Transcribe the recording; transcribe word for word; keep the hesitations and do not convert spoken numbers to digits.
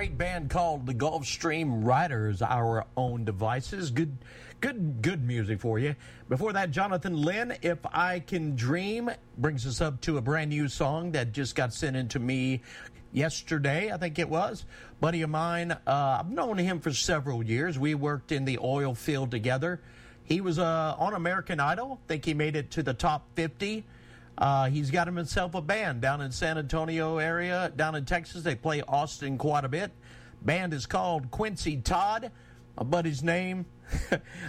great band called the Gulfstream Riders, Our Own Devices. Good, good, good music for you. Before that, Jonathan Lynn, If I Can Dream, brings us up to a brand new song that just got sent in to me yesterday, I think it was. Buddy of mine, uh, I've known him for several years. We worked in the oil field together. He was uh, on American Idol. I think he made it to the top fifty. Uh, he's got himself a band down in San Antonio area, down in Texas. They play Austin quite a bit. Band is called Quincy Todd. My buddy's name,